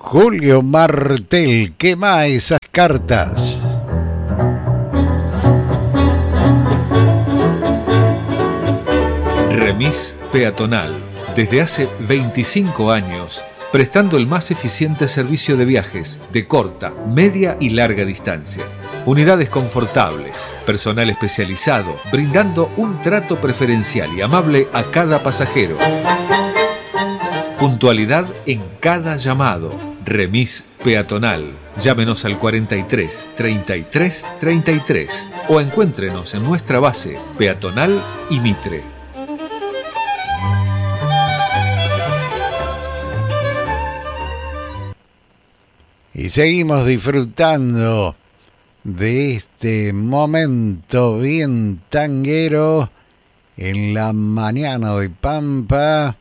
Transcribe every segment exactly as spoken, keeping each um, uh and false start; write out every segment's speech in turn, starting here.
Julio Martel, quema esas cartas. Remis Peatonal, desde hace veinticinco años, prestando el más eficiente servicio de viajes de corta, media y larga distancia. Unidades confortables, personal especializado, brindando un trato preferencial y amable a cada pasajero. Puntualidad en cada llamado. Remis Peatonal. Llámenos al cuarenta y tres, treinta y tres, treinta y tres o encuéntrenos en nuestra base peatonal y Mitre. Y seguimos disfrutando de este momento bien tanguero en la mañana de Pampa.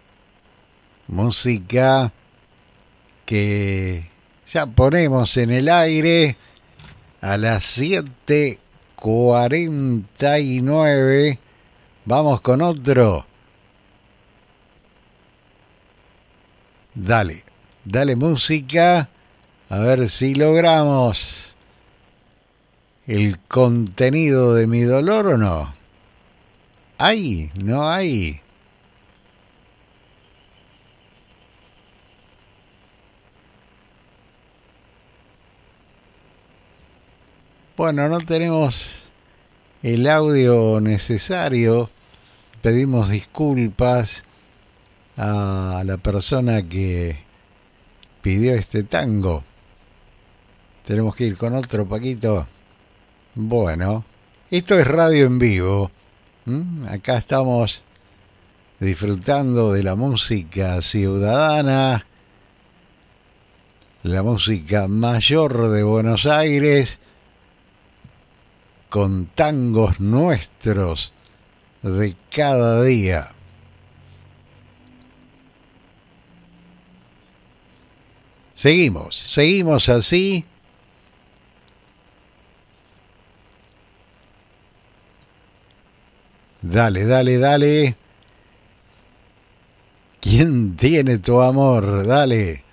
Música que ya ponemos en el aire a las siete cuarenta y nueve. Vamos con otro. Dale, dale música. A ver si logramos el contenido de mi dolor o no. ¿Hay? ¿No hay? Bueno, no tenemos el audio necesario. Pedimos disculpas a la persona que pidió este tango. Tenemos que ir con otro, Paquito. Bueno, esto es radio en vivo. ¿Mm? Acá estamos disfrutando de la música ciudadana, la música mayor de Buenos Aires, con tangos nuestros de cada día. Seguimos, seguimos así. Dale, dale, dale. ¿Quién tiene tu amor? Dale.